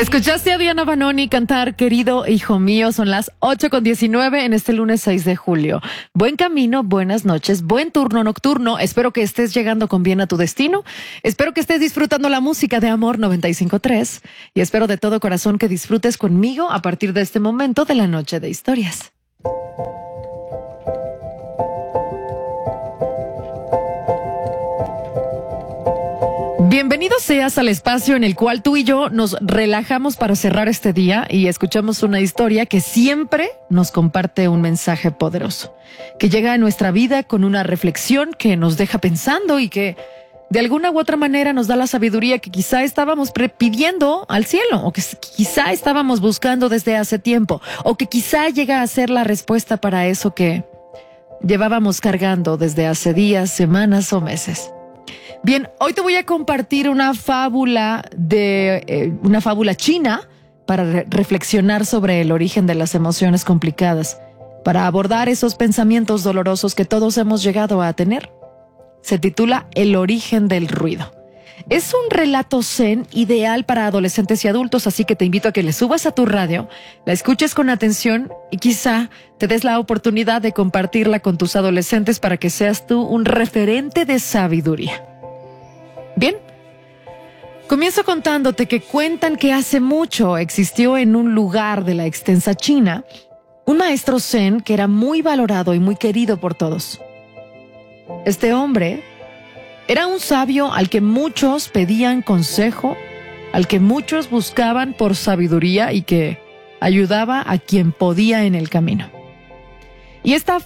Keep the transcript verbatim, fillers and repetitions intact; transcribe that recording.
Escuchaste a Diana Vanoni cantar Querido Hijo Mío. Son las ocho con diecinueve en este lunes seis de julio. Buen camino, buenas noches, buen turno nocturno. Espero que estés llegando con bien a tu destino. Espero que estés disfrutando la música de Amor noventa y cinco punto tres. Y espero de todo corazón que disfrutes conmigo a partir de este momento de la noche de historias. Bienvenido seas al espacio en el cual tú y yo nos relajamos para cerrar este día y escuchamos una historia que siempre nos comparte un mensaje poderoso, que llega a nuestra vida con una reflexión que nos deja pensando y que de alguna u otra manera nos da la sabiduría que quizá estábamos pidiendo al cielo, o que quizá estábamos buscando desde hace tiempo, o que quizá llega a ser la respuesta para eso que llevábamos cargando desde hace días, semanas o meses. Bien, hoy te voy a compartir una fábula de eh, una fábula china para re- reflexionar sobre el origen de las emociones complicadas, para abordar esos pensamientos dolorosos que todos hemos llegado a tener. Se titula El origen del ruido. Es un relato zen ideal para adolescentes y adultos, así que te invito a que le subas a tu radio, la escuches con atención y quizá te des la oportunidad de compartirla con tus adolescentes para que seas tú un referente de sabiduría. Bien, comienzo contándote que cuentan que hace mucho existió en un lugar de la extensa China un maestro zen que era muy valorado y muy querido por todos. Este hombre era un sabio al que muchos pedían consejo, al que muchos buscaban por sabiduría y que ayudaba a quien podía en el camino. Y esta